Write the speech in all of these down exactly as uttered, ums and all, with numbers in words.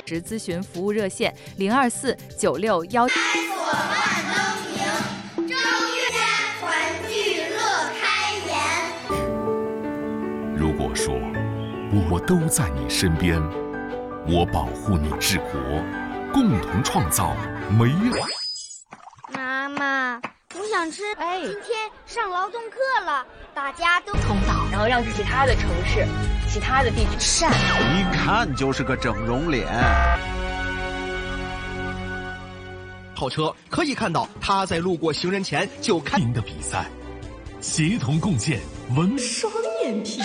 职咨询服务热线零二四九六幺。 我万能赢，正月团聚乐开颜。 如果说我都在你身边，我保护你治国，共同创造美好。 妈妈，我想吃。 哎， 今天上劳动课了，大家都通道，然后让其他的城市、其他的地区善。 一看就是个整容脸。 跑车可以看到他在路过行人前就看。 赢的比赛，协同共建文双眼皮。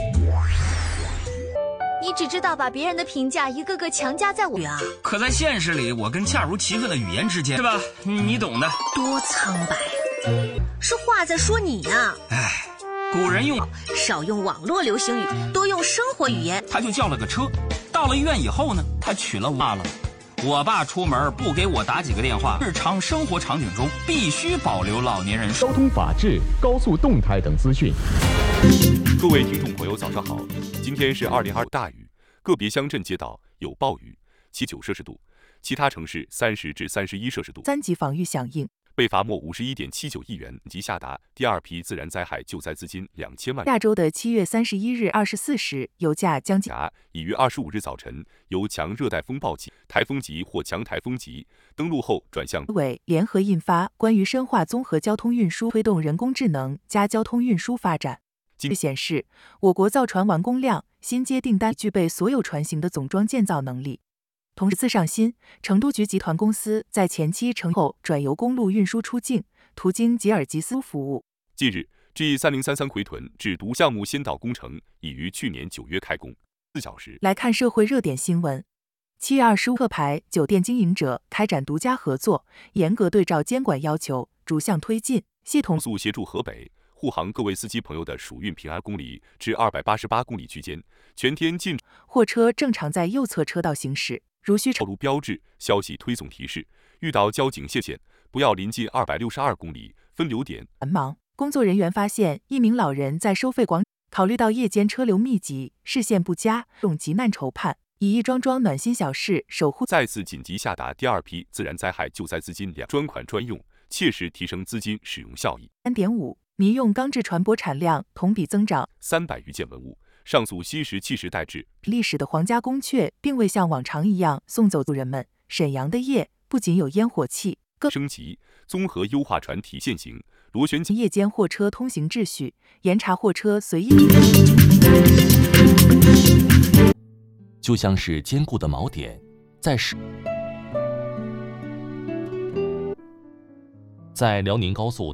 你只知道把别人的评价一个个强加在我啊！ 可在现实里，我跟恰如其分的语言之间，是吧？你懂的。 多苍白，是话在说你呀！ 哎，古人用少用网络流行语，多用生活语言。 他就叫了个车，到了医院以后呢，他娶了我爸了。我爸出门不给我打几个电话，日常生活场景中必须保留老年人交通法治、高速动态等资讯。 各位听众朋友，早上好！今天是二零二大雨，个别乡镇街道有暴雨，七九摄氏度，其他城市三十至三十一摄氏度。 三级防御响应， 被罚没五十一点七九亿元及下达第二批自然灾害救灾资金两千万。 亚洲的七月三十一日二十四时，油价将近。 已于二十五日早晨由强热带风暴级、台风级或强台风级登陆后转向。 委联合印发关于深化综合交通运输、推动人工智能加交通运输发展。显示，我国造船完工量、新接订单具备所有船型的总装建造能力。同时，次上新成都局集团公司在前期承后转由公路运输出境，途经吉尔吉斯服务。 近日 ，G 三零三三回屯至独项目先导工程已于去年九月开工。四小时来看社会热点新闻。七月二十五，客牌酒店经营者开展独家合作，严格对照监管要求，逐项推进系统速协助河北。护航各位司机朋友的暑运平安公里至二百八十八公里区间，全天禁货车正常在右侧车道行驶，如需道路标志、消息推送提示，遇到交警线线，不要临近二百六十二公里分流点。 繁忙，工作人员发现一名老人在收费广，考虑到夜间车流密集，视线不佳，用急难筹盼，以一桩桩暖心小事守护。 再次紧急下达第二批自然灾害救灾资金两专款专用，切实提升资金使用效益。 三点五。民用钢制船舶产量同比增长三百余件文物，上溯新石器时代至历史的皇家宫阙，并未像往常一样送走族人们。沈阳的夜不仅有烟火气，更升级综合优化船体现行螺旋夜间货车通行秩序，严查货车随意。 就像是坚固的锚点，在时在辽宁高速。